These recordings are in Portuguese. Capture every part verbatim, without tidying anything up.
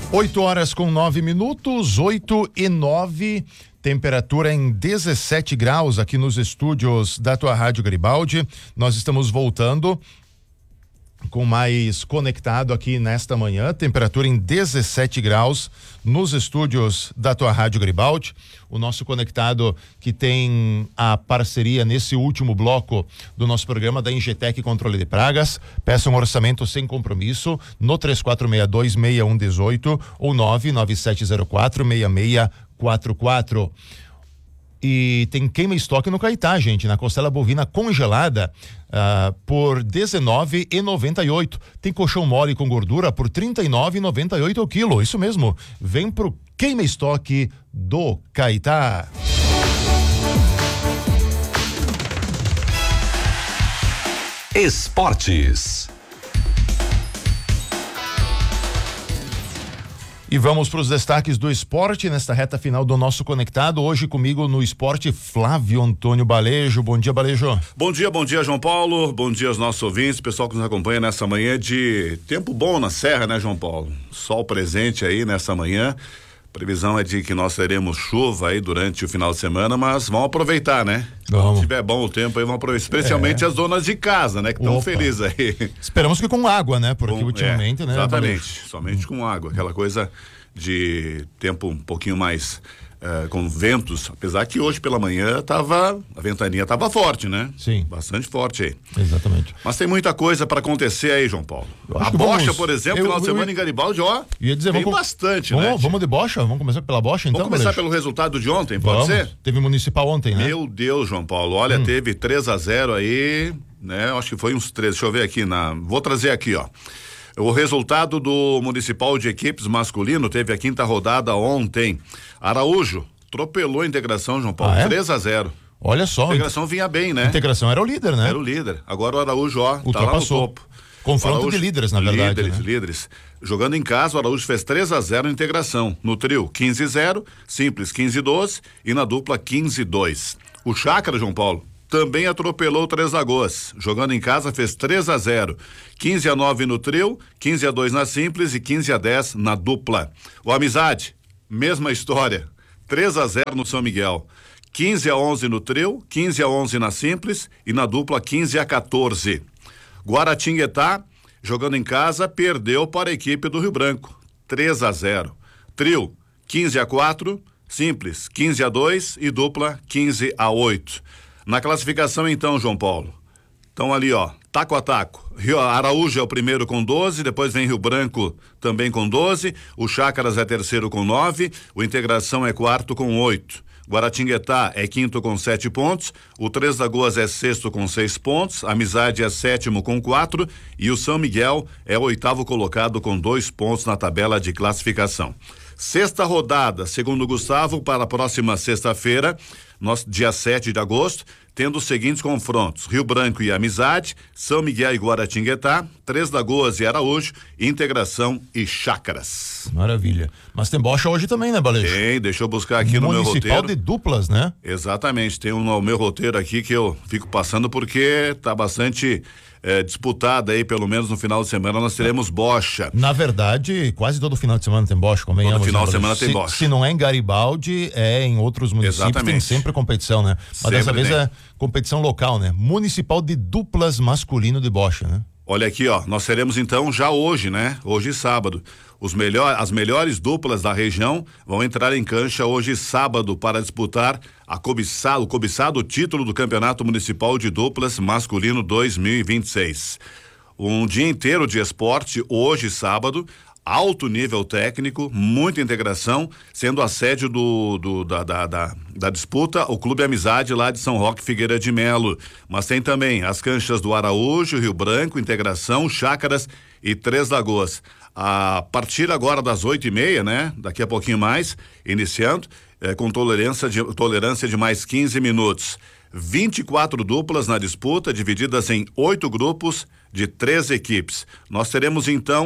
oito horas com nove minutos, oito e nove, temperatura em dezessete graus aqui nos estúdios da tua Rádio Garibaldi. Nós estamos voltando com mais conectado aqui nesta manhã, temperatura em dezessete graus nos estúdios da tua Rádio Garibaldi. O nosso conectado que tem a parceria nesse último bloco do nosso programa da Ingetec Controle de Pragas. Peça um orçamento sem compromisso no três quatro seis dois, seis um um oito ou nove nove sete zero quatro, seis seis quatro quatro. E tem queima-estoque no Caetá, gente, na costela bovina congelada uh, por dezenove reais e noventa e oito centavos. Tem colchão mole com gordura por trinta e nove reais e noventa e oito centavos o quilo. Isso mesmo, vem pro queima-estoque do Caetá. Esportes. E vamos para os destaques do esporte nesta reta final do nosso conectado. Hoje comigo no esporte, Flávio Antônio Balejo. Bom dia, Balejo. Bom dia, bom dia, João Paulo. Bom dia aos nossos ouvintes, pessoal que nos acompanha nessa manhã de tempo bom na Serra, né, João Paulo? Sol presente aí nessa manhã. Previsão é de que nós teremos chuva aí durante o final de semana, mas vamos aproveitar, né? Vamos. Se tiver bom o tempo aí, vamos aproveitar. Especialmente é. as donas de casa, né? Que estão felizes aí. Esperamos que com água, né? Porque com, ultimamente, é, né? Exatamente. Somente com água. Aquela coisa de tempo um pouquinho mais uh, com ventos. Apesar que hoje pela manhã tava, a ventania tava forte, né? Sim. Bastante forte aí. Exatamente. Mas tem muita coisa para acontecer aí, João Paulo. A bocha, vamos, por exemplo, eu, final de semana eu, em Garibaldi, ó, ia dizer, tem vamos, bastante, vamos, né? Vamos de bocha? Vamos começar pela bocha, então? Vamos começar Balejo? pelo resultado de ontem, pode vamos. ser? Teve municipal ontem, né? Meu Deus, João Paulo, olha, hum. teve três a zero aí, né? Acho que foi uns três, deixa eu ver aqui, na, vou trazer aqui, ó. O resultado do Municipal de Equipes masculino teve a quinta rodada ontem. Araújo atropelou a Integração, João Paulo, ah, é? três a zero. Olha só. A Integração vinha bem, né? A Integração era o líder, né? Era o líder. Agora o Araújo, ó, tá lá no topo. Confronto Araújo, de líderes, na verdade. Líderes, né? líderes. Jogando em casa, o Araújo fez três a zero na Integração. No trio, quinze a zero, Simples quinze a doze e na dupla quinze a dois. O Chácara, João Paulo, também atropelou o Três Lagoas. Jogando em casa, fez três a zero. quinze a nove no trio, quinze a dois na Simples e quinze a dez na dupla. O Amizade, mesma história. três a zero no São Miguel. quinze a onze no trio, quinze a onze na Simples e na dupla quinze a quatorze. Guaratinguetá, jogando em casa, perdeu para a equipe do Rio Branco. três a zero. Trio, quinze a quatro, Simples, quinze a dois e dupla quinze a oito. Na classificação, então, João Paulo. Então ali, ó, taco a taco. Rio Araújo é o primeiro com doze, depois vem Rio Branco também com doze, o Chácaras é terceiro com nove, o Integração é quarto com oito. Guaratinguetá é quinto com sete pontos, o Três Lagoas é sexto com seis pontos, Amizade é sétimo com quatro e o São Miguel é o oitavo colocado com dois pontos na tabela de classificação. Sexta rodada, segundo o Gustavo, para a próxima sexta-feira, nosso dia sete de agosto, tendo os seguintes confrontos: Rio Branco e Amizade, São Miguel e Guaratinguetá, Três Lagoas e Araújo, Integração e Chácaras. Maravilha. Mas tem bocha hoje também, né, Balejo? Tem, deixa eu buscar aqui no meu roteiro. Municipal de duplas, né? Exatamente, tem um no meu roteiro aqui que eu fico passando porque tá bastante é, disputada aí, pelo menos no final de semana nós teremos bocha. Na verdade, quase todo final de semana tem bocha, convenhamos. Todo final né, de semana tem se, bocha. Se não é em Garibaldi, é em outros municípios. Exatamente. Tem sempre competição, né? Mas sempre dessa vez tem. É competição local, né? Municipal de duplas masculino de bocha, né? Olha aqui, ó, nós teremos então já hoje, né? Hoje sábado, os melhor, as melhores duplas da região vão entrar em cancha hoje sábado para disputar a cobiçado, o cobiçado título do Campeonato Municipal de Duplas Masculino dois mil e vinte e seis. Um dia inteiro de esporte hoje sábado, alto nível técnico, muita integração, sendo a sede do, do da, da, da, da disputa o Clube Amizade lá de São Roque Figueira de Melo. Mas tem também as canchas do Araújo, Rio Branco, Integração, Chácaras e Três Lagoas. A partir agora das oito e meia, né? Daqui a pouquinho mais, iniciando, é, com tolerância de, tolerância de mais quinze minutos. vinte e quatro duplas na disputa, divididas em oito grupos de três equipes. Nós teremos então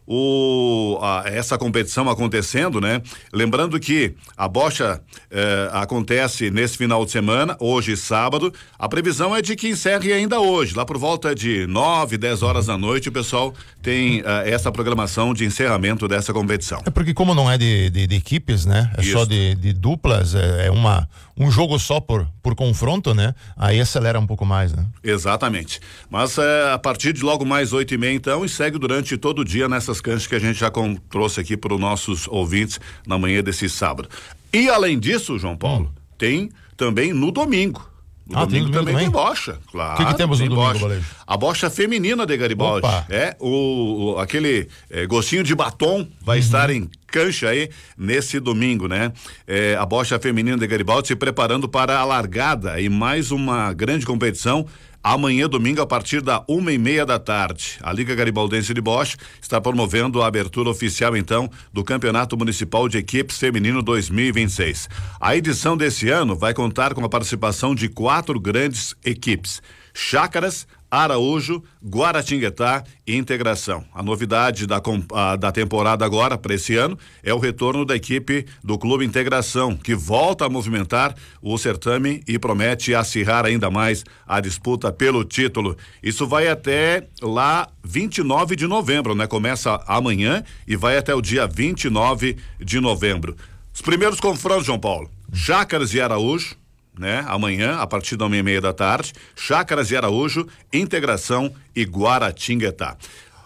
o, a, essa competição acontecendo, né? Lembrando que a bocha eh, acontece nesse final de semana, hoje sábado. A previsão é de que encerre ainda hoje, lá por volta de nove, dez horas da noite, o pessoal tem eh, essa programação de encerramento dessa competição. É porque como não é de, de, de equipes, né? É Isso. só de, de duplas, é, é uma, um jogo só por, por confronto, né? Aí acelera um pouco mais, né? Exatamente. Mas eh, a partir de logo mais oito e meia, então, e segue durante todo o dia nessas canchas que a gente já com, trouxe aqui para os nossos ouvintes na manhã desse sábado. E além disso, João Paulo, hum. tem também no domingo. No ah, domingo, tem também, também tem bocha, claro. O que, que temos no domingo, Balejo? A bocha feminina de Garibaldi. Opa. É, o, o aquele é, gostinho de batom vai uhum. estar em cancha aí nesse domingo, né? É, a bocha feminina de Garibaldi se preparando para a largada e mais uma grande competição amanhã, domingo, a partir da uma e meia da tarde. A Liga Garibaldense de Bocha está promovendo a abertura oficial, então, do Campeonato Municipal de Equipes Feminino dois mil e vinte e seis. A edição desse ano vai contar com a participação de quatro grandes equipes: Chácaras, Araújo, Guaratinguetá e Integração. A novidade da, a, da temporada agora, para esse ano, é o retorno da equipe do Clube Integração, que volta a movimentar o certame e promete acirrar ainda mais a disputa pelo título. Isso vai até lá vinte e nove de novembro, né? Começa amanhã e vai até o dia vinte e nove de novembro. Os primeiros confrontos, João Paulo: Chácaras e Araújo, né? Amanhã, a partir da uma e meia da tarde, Chácaras e Araújo, Integração e Guaratinguetá.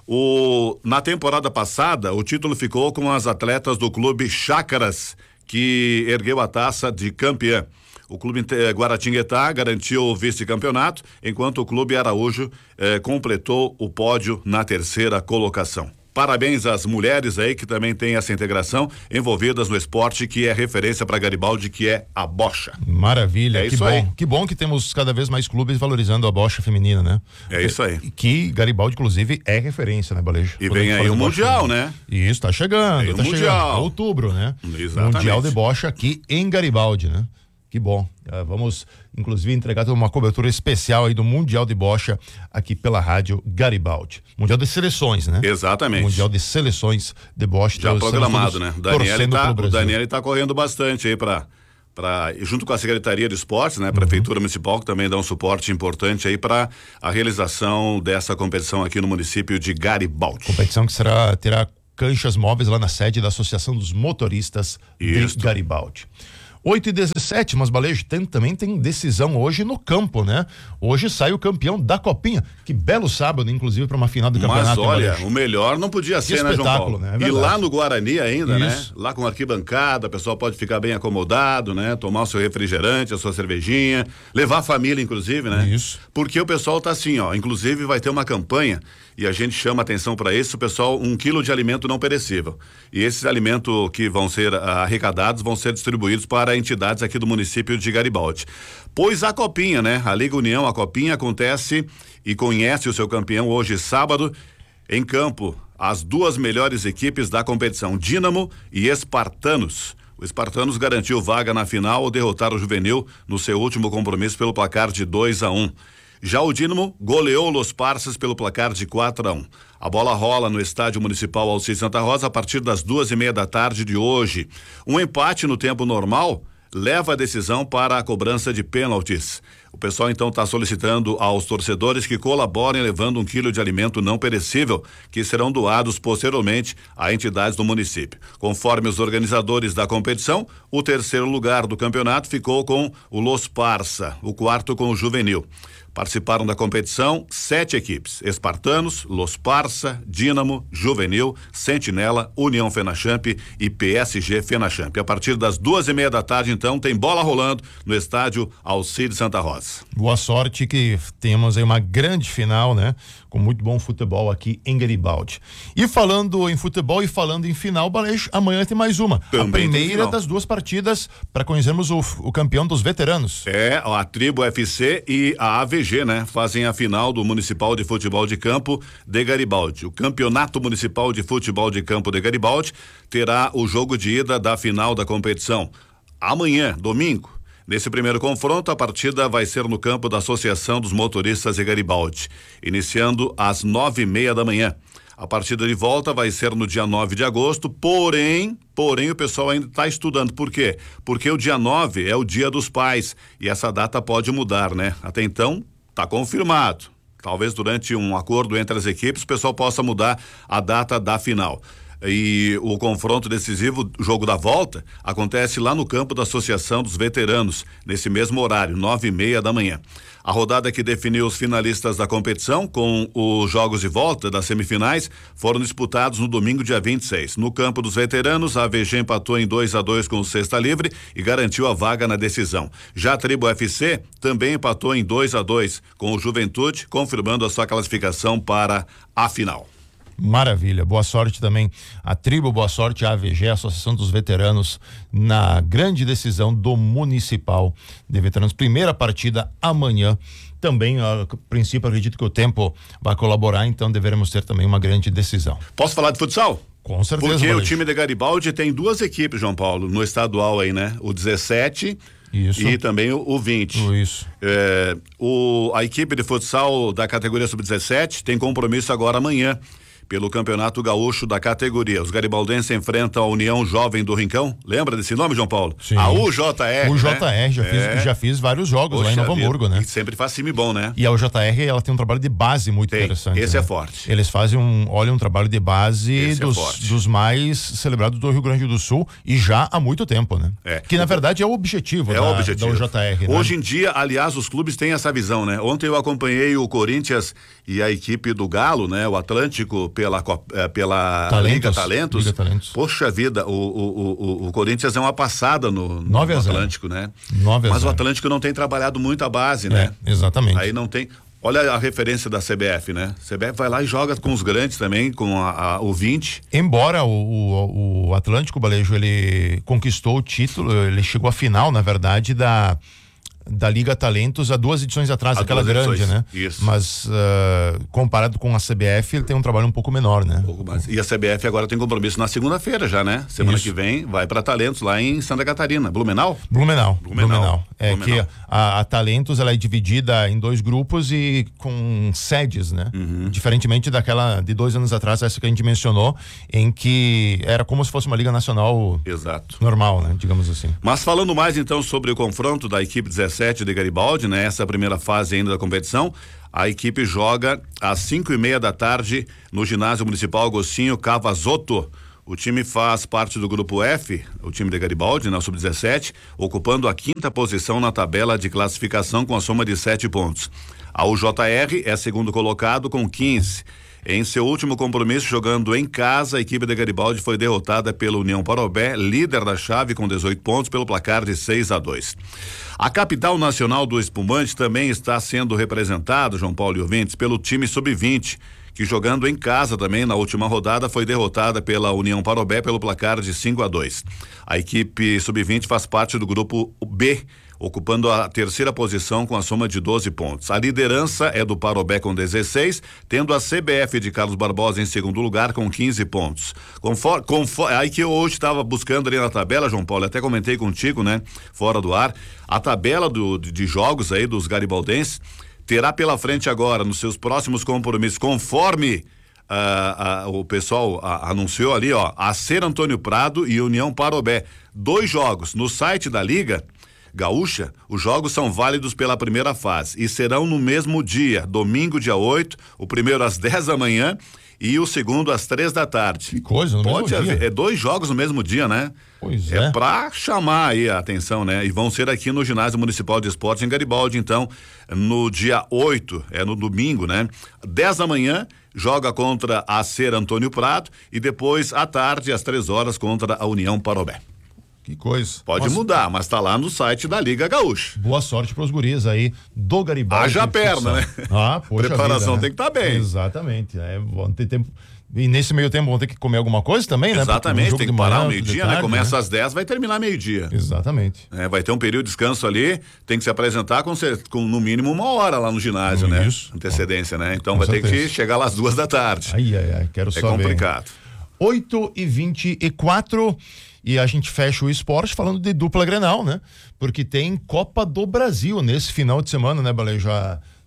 O, na temporada passada, o título ficou com as atletas do clube Chácaras, que ergueu a taça de campeã. O clube Guaratinguetá garantiu o vice-campeonato, enquanto o clube Araújo eh, completou o pódio na terceira colocação. Parabéns às mulheres aí que também têm essa integração envolvidas no esporte que é referência para Garibaldi, que é a bocha. Maravilha, é que isso bom. aí. Que bom que temos cada vez mais clubes valorizando a bocha feminina, né? É isso aí. Que Garibaldi, inclusive, é referência, né, Balejo? E vem aí o Mundial, né? Isso, tá chegando, Vem tá o chegando. Mundial. Outubro, né? Exatamente. Mundial de bocha aqui em Garibaldi, né? Que bom. Uh, vamos, inclusive, entregar uma cobertura especial aí do Mundial de Bocha aqui pela rádio Garibaldi. Mundial de Seleções, né? Exatamente. Mundial de Seleções de Bocha. Já programado, né? O Daniel tá, o Daniel tá correndo bastante aí para para junto com a Secretaria de Esportes, né? Prefeitura uhum. Municipal, que também dá um suporte importante aí para a realização dessa competição aqui no município de Garibaldi. Competição que será terá canchas móveis lá na sede da Associação dos Motoristas Isso. de Garibaldi. oito e dezessete, mas Balejo tem, também tem decisão hoje no campo, né? Hoje sai o campeão da Copinha. Que belo sábado, inclusive, para uma final do campeonato. Mas olha, o melhor não podia ser, né, João Paulo? Né? É e lá no Guarani ainda, Isso. né? Lá com arquibancada, o pessoal pode ficar bem acomodado, né? Tomar o seu refrigerante, a sua cervejinha, levar a família, inclusive, né? Isso. Porque o pessoal tá assim, ó, inclusive vai ter uma campanha e a gente chama atenção para isso, pessoal, um quilo de alimento não perecível. E esses alimentos que vão ser ah, arrecadados vão ser distribuídos para entidades aqui do município de Garibaldi. Pois a Copinha, né? A Liga União, a Copinha acontece e conhece o seu campeão hoje sábado em campo. As duas melhores equipes da competição, Dínamo e Espartanos. O Espartanos garantiu vaga na final ao derrotar o Juvenil no seu último compromisso pelo placar de dois a um. Já o Dínamo goleou Los Parças pelo placar de quatro a um. A bola rola no estádio municipal Alcides Santa Rosa a partir das duas e meia da tarde de hoje. Um empate no tempo normal leva a decisão para a cobrança de pênaltis. O pessoal então está solicitando aos torcedores que colaborem levando um quilo de alimento não perecível, que serão doados posteriormente a entidades do município. Conforme os organizadores da competição, o terceiro lugar do campeonato ficou com o Los Parça, o quarto com o Juvenil. Participaram da competição sete equipes: Espartanos, Los Parça, Dínamo, Juvenil, Sentinela, União Fenachamp e P S G Fenachamp. A partir das duas e meia da tarde, então, tem bola rolando no estádio Alcides Santa Rosa. Boa sorte, que temos aí uma grande final, né? Com muito bom futebol aqui em Garibaldi. E falando em futebol e falando em final, Balejo, amanhã tem mais uma. Também a primeira das duas partidas para conhecermos o, o campeão dos veteranos. É, a Tribo F C e a A V G, né? Fazem a final do Municipal de Futebol de Campo de Garibaldi. O Campeonato Municipal de Futebol de Campo de Garibaldi terá o jogo de ida da final da competição amanhã, domingo. Nesse primeiro confronto, a partida vai ser no campo da Associação dos Motoristas de Garibaldi, iniciando às nove e meia da manhã. A partida de volta vai ser no dia nove de agosto, porém, porém o pessoal ainda está estudando. Por quê? Porque o dia nove é o dia dos pais e essa data pode mudar, né? Até então, tá confirmado. Talvez durante um acordo entre as equipes o pessoal possa mudar a data da final. E o confronto decisivo, o jogo da volta, acontece lá no campo da Associação dos Veteranos, nesse mesmo horário, nove e meia da manhã. A rodada que definiu os finalistas da competição, com os jogos de volta das semifinais, foram disputados no domingo, dia vinte e seis. No campo dos veteranos, a A V G empatou em dois a dois com o Cesta Livre e garantiu a vaga na decisão. Já a Tribo F C também empatou em dois a dois com o Juventude, confirmando a sua classificação para a final. Maravilha, boa sorte também a Tribo, boa sorte a A V G, a Associação dos Veteranos, na grande decisão do Municipal de Veteranos. Primeira partida amanhã. Também, a princípio, acredito que o tempo vai colaborar, então deveremos ter também uma grande decisão. Posso falar de futsal? Com certeza. Porque Valente. O time de Garibaldi tem duas equipes, João Paulo, no estadual aí, né? O dezessete Isso. e também o, o vinte. Isso. É, o, a equipe de futsal da categoria sub dezessete tem compromisso agora amanhã pelo Campeonato Gaúcho da categoria. Os garibaldenses enfrentam a União Jovem do Rincão. Lembra desse nome, João Paulo? Sim. A U J R. O J R, né? já, é. fiz, já fiz vários jogos. Poxa, lá em Novo Hamburgo, né? E sempre faz time bom, né? E a U J R, ela tem um trabalho de base muito tem. interessante. Esse né? é forte. Eles fazem um, olha, um trabalho de base dos, é dos mais celebrados do Rio Grande do Sul e já há muito tempo, né? É. Que na verdade é o objetivo, é da, o objetivo. da U J R. Hoje né? em dia, aliás, os clubes têm essa visão, né? Ontem eu acompanhei o Corinthians e a equipe do Galo, né? O Atlântico pela pela Talentos, Liga Talentos. Liga Talentos. Poxa vida, o, o, o, o Corinthians é uma passada no, no, nove a zero. Atlântico, né? nove a zero. Mas o Atlântico não tem trabalhado muito a base, né? É, exatamente. Aí não tem. Olha a referência da C B F, né? C B F vai lá e joga com os grandes também, com a, a, o vinte. Embora o, o, o Atlântico Balejo, ele conquistou o título, ele chegou à final, na verdade, da da Liga Talentos há duas edições atrás, há aquela grande, edições. né? Isso. Mas uh, comparado com a C B F, ele tem um trabalho um pouco menor, né? Um pouco mais. E a C B F agora tem compromisso na segunda-feira já, né? Semana Isso. que vem vai para Talentos lá em Santa Catarina, Blumenau? Blumenau. Blumenau. Blumenau. É Blumenau. que a, a Talentos, ela é dividida em dois grupos e com sedes, né? Uhum. Diferentemente daquela de dois anos atrás, essa que a gente mencionou, em que era como se fosse uma liga nacional. Exato. Normal, né? Digamos assim. Mas falando mais então sobre o confronto da equipe dezessete de Garibaldi, né? Essa é a primeira fase ainda da competição. A equipe joga às cinco e meia da tarde no ginásio municipal Agostinho Cavazotto. O time faz parte do grupo F, o time de Garibaldi, né? O sub dezessete, ocupando a quinta posição na tabela de classificação com a soma de sete pontos. A U J R é segundo colocado com quinze. Em seu último compromisso, jogando em casa, a equipe de Garibaldi foi derrotada pela União Parobé, líder da chave com dezoito pontos, pelo placar de seis a dois. A capital nacional do espumante também está sendo representada, João Paulo e ouvintes, pelo time sub vinte, que jogando em casa também na última rodada foi derrotada pela União Parobé pelo placar de cinco a dois. A equipe sub vinte faz parte do grupo B, ocupando a terceira posição com a soma de doze pontos. A liderança é do Parobé com dezesseis, tendo a C B F de Carlos Barbosa em segundo lugar com quinze pontos. Conforme, conforme, aí que eu hoje estava buscando ali na tabela, João Paulo, até comentei contigo, né? Fora do ar, a tabela do, de, de jogos aí dos garibaldenses terá pela frente agora, nos seus próximos compromissos, conforme Uh, uh, o pessoal uh, anunciou ali, ó, a Ser Antônio Prado e União Parobé. Dois jogos no site da Liga Gaúcha, os jogos são válidos pela primeira fase e serão no mesmo dia, domingo, dia oito, o primeiro às dez da manhã e o segundo às três da tarde. Que coisa, no Pode mesmo haver, dia. é dois jogos no mesmo dia, né? Pois é. É pra chamar aí a atenção, né? E vão ser aqui no Ginásio Municipal de Esportes em Garibaldi, então, no dia oito, é no domingo, né? dez da manhã, joga contra a Ser Antônio Prado e depois à tarde, às três horas, contra a União Parobé. Que coisa. Pode Nossa. mudar, mas tá lá no site da Liga Gaúcha. Boa sorte pros guris aí do Garibaldi. Haja perna, né? Ah, poxa Preparação vida, né? tem que estar bem. Exatamente. É, vão ter tempo. E nesse meio tempo vão ter que comer alguma coisa também, né? Exatamente, Porque tem que de parar manhã, ao de meio-dia, tarde, né? Começa às dez, vai terminar meio-dia. Exatamente. É, vai ter um período de descanso ali, tem que se apresentar com, com no mínimo uma hora lá no ginásio, né? Isso. Antecedência, né? Então Com vai certeza. ter que chegar lá às duas da tarde. Ai, ai, ai, quero É só ver. complicado. oito e vinte e quatro e a gente fecha o esporte falando de dupla Grenal, né? Porque tem Copa do Brasil nesse final de semana, né, Balejo? A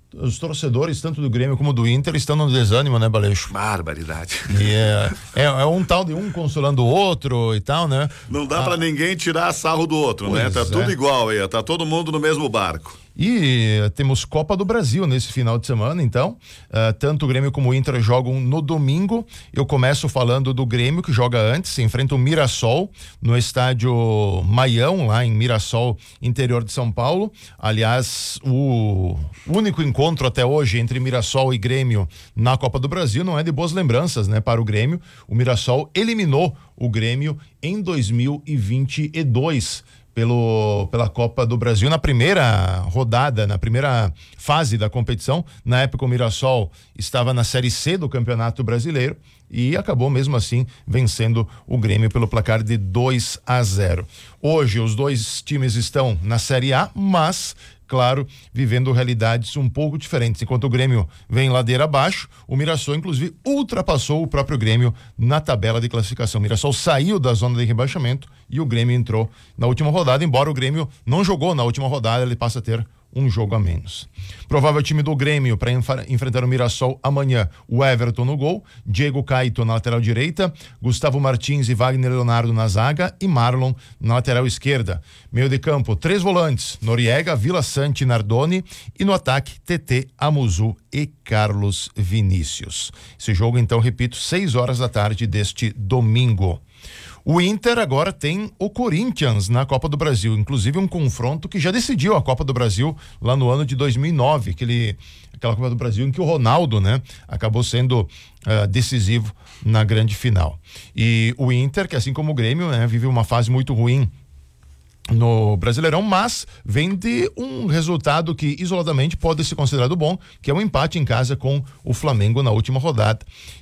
os torcedores, tanto do Grêmio como do Inter, estão no desânimo, né, Baleixo? Barbaridade. E é, é, é um tal de um consolando o outro e tal, né? Não dá ah, pra ninguém tirar sarro do outro, pois né? Tá é. tudo igual aí, tá todo mundo no mesmo barco. E temos Copa do Brasil nesse final de semana, então, uh, tanto o Grêmio como o Inter jogam no domingo. Eu começo falando do Grêmio, que joga antes, enfrenta o Mirassol no estádio Maião, lá em Mirassol, interior de São Paulo. Aliás, o único encontro até hoje entre Mirassol e Grêmio na Copa do Brasil não é de boas lembranças, né, para o Grêmio. O Mirassol eliminou o Grêmio em dois mil e vinte e dois pelo pela Copa do Brasil na primeira rodada, na primeira fase da competição. Na época o Mirassol estava na Série C do Campeonato Brasileiro e acabou mesmo assim vencendo o Grêmio pelo placar de dois a zero. Hoje os dois times estão na Série A, mas claro, vivendo realidades um pouco diferentes. Enquanto o Grêmio vem ladeira abaixo, o Mirassol, inclusive, ultrapassou o próprio Grêmio na tabela de classificação. O Mirassol saiu da zona de rebaixamento e o Grêmio entrou na última rodada, embora o Grêmio não jogou na última rodada, ele passa a ter um jogo a menos. Provável time do Grêmio para enfrentar o Mirassol amanhã: o Everton no gol, Diego Caito na lateral direita, Gustavo Martins e Wagner Leonardo na zaga e Marlon na lateral esquerda. Meio de campo, três volantes: Noriega, Vila Sante e Nardoni, e no ataque, T T, Amuzu e Carlos Vinícius. Esse jogo, então, repito, seis horas da tarde deste domingo. O Inter agora tem o Corinthians na Copa do Brasil, inclusive um confronto que já decidiu a Copa do Brasil lá no ano de dois mil e nove, aquele, aquela Copa do Brasil em que o Ronaldo, né, acabou sendo uh, decisivo na grande final. E o Inter, que assim como o Grêmio, né, vive uma fase muito ruim no Brasileirão, mas vem de um resultado que isoladamente pode ser considerado bom, que é um empate em casa com o Flamengo na última rodada,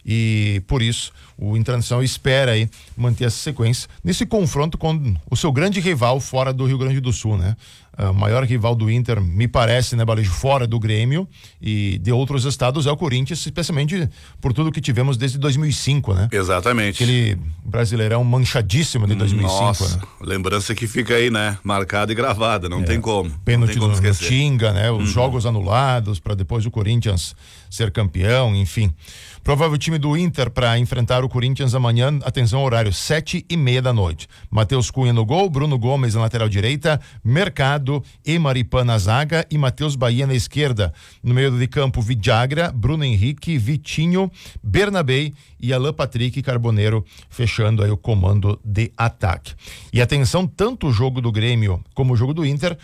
e por isso o Internacional espera aí manter essa sequência nesse confronto com o seu grande rival fora do Rio Grande do Sul, né? O maior rival do Inter, me parece, né, Balejo, fora do Grêmio e de outros estados é o Corinthians, especialmente por tudo que tivemos desde dois mil e cinco, né? Exatamente. Aquele Brasileirão manchadíssimo de dois mil e cinco. Nossa, né? Lembrança que fica aí, né? Marcada e gravada, não é. tem como. Pênalti não tem como no, no esquecer. Tinga, né? Os Uhum. jogos anulados para depois o Corinthians ser campeão, enfim. Provável time do Inter para enfrentar o Corinthians amanhã, atenção, horário, sete e meia da noite. Matheus Cunha no gol, Bruno Gomes na lateral direita, Mercado e Maripan na zaga e Matheus Bahia na esquerda. No meio de campo, Vidagra, Bruno Henrique, Vitinho, Bernabé e Alan Patrick Carboneiro fechando aí o comando de ataque. E atenção, tanto o jogo do Grêmio como o jogo do Inter